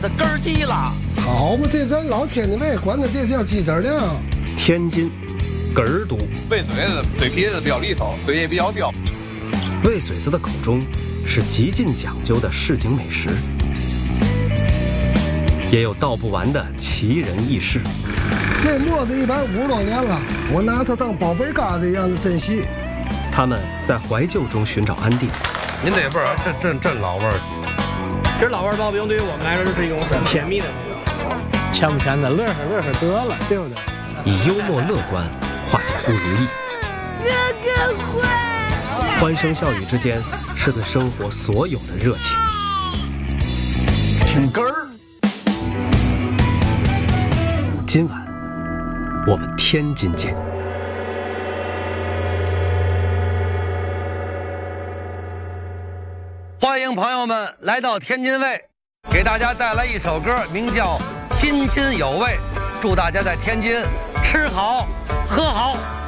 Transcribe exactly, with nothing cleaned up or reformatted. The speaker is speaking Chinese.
这根儿鸡了。 好嘛，这咱老天津卫管的这叫鸡汁酿。 天津哏儿肚， 喂嘴的嘴皮子比较利索，嘴也比较刁。 喂嘴子的口中是极尽讲究的市井美食，也有道不完的奇人异事。 这磨子一百五十多年了，我拿它当宝贝疙瘩一样的珍惜。 他们在怀旧中寻找安定。 您这辈儿真真真老味儿。 其实老味儿刨冰对于我们来说就是一种很甜蜜的味道，钱不钱的乐呵乐呵得了，对不对？ 以幽默乐观化解不如意。 哥哥会。 欢声笑语之间是对生活所有的热情。 挺根儿。 今晚我们天津见。 欢迎朋友们来到天津卫，给大家带来一首歌，名叫《津津有味》，祝大家在天津吃好喝好。